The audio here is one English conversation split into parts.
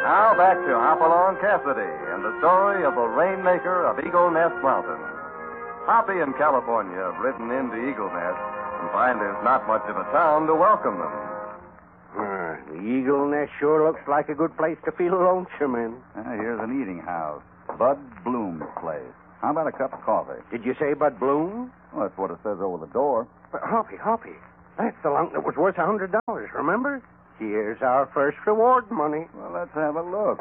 Now back to Hopalong Cassidy and the story of the Rainmaker of Eagle Nest Mountain. Hoppy and California have ridden into Eagle Nest and find there's not much of a town to welcome them. The Eagle Nest sure looks like a good place to feel lonesome in. Here's an eating house. Bud Bloom's place. How about a cup of coffee? Did you say Bud Bloom? Well, that's what it says over the door. But Hoppy. That's the lump that was worth $100, remember? Here's our first reward money. Well, let's have a look.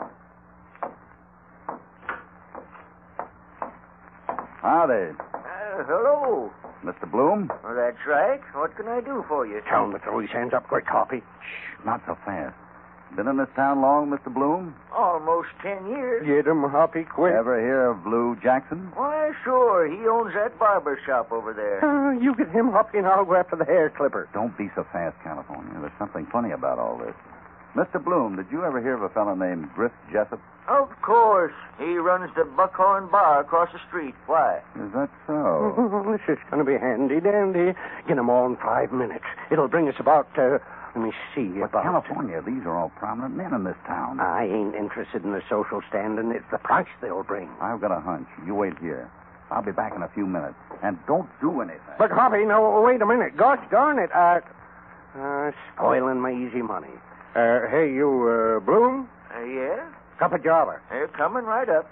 Howdy. Hello. Mr. Bloom? Well, that's right. What can I do for you? Tell him to throw his hands up quick, Hoppy. Shh, not so fast. Been in this town long, Mr. Bloom? Almost 10 years. Get him, Hoppy, quick. Ever hear of Blue Jackson? Why, sure. He owns that barber shop over there. You get him, Hoppy, and I'll go after the hair clipper. Don't be so fast, California. There's something funny about all this. Mr. Bloom, did you ever hear of a fellow named Griff Jessup? Of course. He runs the Buckhorn Bar across the street. Why? Is that so? This is going to be handy-dandy. Get him all in 5 minutes. It'll bring us about, let me see, But about... California, these are all prominent men in this town. I ain't interested in the social standing. It's the price they'll bring. I've got a hunch. You wait here. I'll be back in a few minutes. And don't do anything. But, Hoppy, no, wait a minute. Gosh darn it. Spoiling my easy money. Hey, you, Bloom? Yeah? Cup of java. They're coming right up.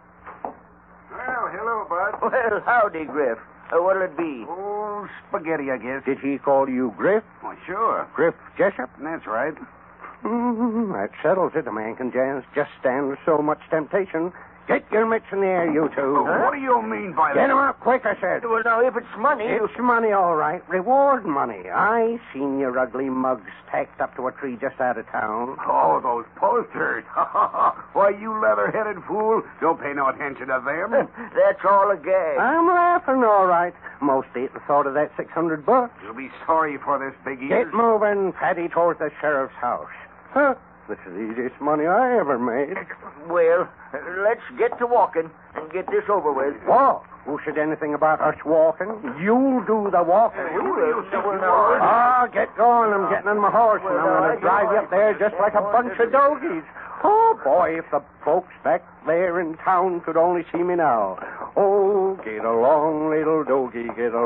Well, hello, Bud. Well, howdy, Griff. What'll it be? Oh, spaghetti, I guess. Did he call you Griff? Well, sure. Griff Jessup? That's right. That settles it. A man can just stand so much temptation. Get your mitts in the air, you two. What do you mean by Get that? him up quick, I said. Well, now, if it's money... It's money, all right. Reward money. I seen your ugly mugs tacked up to a tree just out of town. Oh, those posters. Why, you leather-headed fool. Don't pay no attention to them. That's all a gag. I'm laughing, all right. Mostly at the thought of that $600. You'll be sorry for this, Big Get Ears. moving, Fatty, towards the sheriff's house. Huh? This is the easiest money I ever made. Well, let's get to walking and get this over with. Walk? Who said anything about us walking? You do the walking. Get going. I'm getting on my horse, and I'm going to drive you up there just like a bunch of dogies. Oh, boy, if the folks back there in town could only see me now. Oh, get along, little doggie, get along.